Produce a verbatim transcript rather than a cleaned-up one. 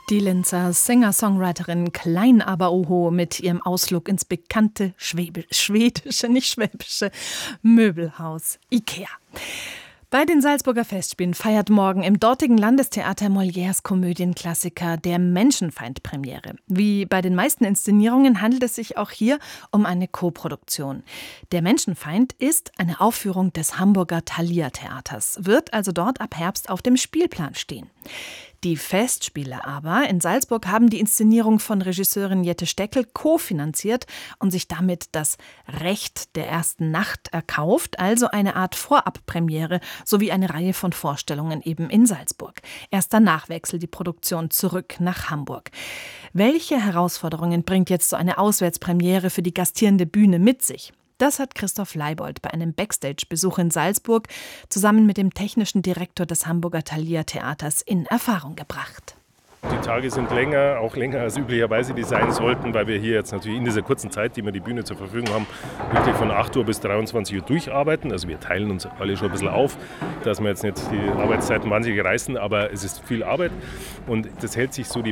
Die Linzer Singer-Songwriterin Klein aber Oho mit ihrem Ausflug ins bekannte Schwäbe, schwedische, nicht schwäbische Möbelhaus IKEA. Bei den Salzburger Festspielen feiert morgen im dortigen Landestheater Molières Komödienklassiker Der Menschenfeind Premiere. Wie bei den meisten Inszenierungen handelt es sich auch hier um eine Koproduktion. Der Menschenfeind ist eine Aufführung des Hamburger Thalia Theaters, wird also dort ab Herbst auf dem Spielplan stehen. Die Festspiele aber in Salzburg haben die Inszenierung von Regisseurin Jette Steckel kofinanziert und sich damit das Recht der ersten Nacht erkauft, also eine Art Vorabpremiere sowie eine Reihe von Vorstellungen eben in Salzburg. Erst danach wechselt die Produktion zurück nach Hamburg. Welche Herausforderungen bringt jetzt so eine Auswärtspremiere für die gastierende Bühne mit sich? Das hat Christoph Leibold bei einem Backstage-Besuch in Salzburg zusammen mit dem technischen Direktor des Hamburger Thalia Theaters in Erfahrung gebracht. Die Tage sind länger, auch länger als üblicherweise die sein sollten, weil wir hier jetzt natürlich in dieser kurzen Zeit, die wir die Bühne zur Verfügung haben, wirklich von acht Uhr bis dreiundzwanzig Uhr durcharbeiten. Also wir teilen uns alle schon ein bisschen auf, dass wir jetzt nicht die Arbeitszeiten wahnsinnig reißen, aber es ist viel Arbeit und das hält sich so die